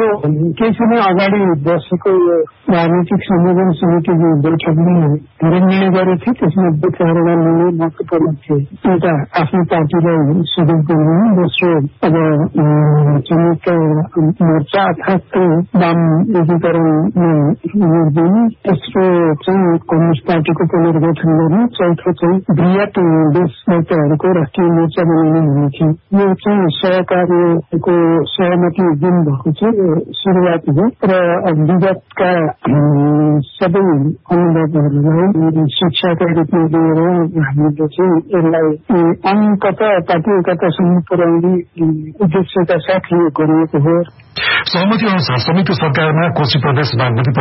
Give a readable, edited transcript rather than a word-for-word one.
केही समय अगाडि बसेको राजनीतिक संयोजन समितिको बैठकले धेरै निर्णय गरेको थियो। त्यसमा 4वटा निर्णय महत्त्वपूर्ण थिए। एउटा आफ्नो पार्टीलाई सुदूर गर्ने, दोस्रो अब संयुक्त मोर्चा अर्थात् वाम एकीकरणमा जोड दिने, तेस्रो चाहिँ कम्युनिस्ट पार्टीको पुनर्गठन गर्ने, चौथो चाहिँ बृहत देशभक्तहरूको राष्ट्रिय मोर्चा बनाउने भन्ने थियो। यो चाहिँ सहकार्यको सहमति जुन भएको थियो सुरुवात हो र विगतका सबै अनुभवहरूलाई शिक्षाका रूपमा लिएर हामीले चाहिँ यसलाई अङ्कता पार्टी एकतासम्म पुर्याउने उद्देश्यका साथ यो गरिएको हो। सहमति अनुसार संयुक्त सरकारमा कोशी प्रदेश बागमती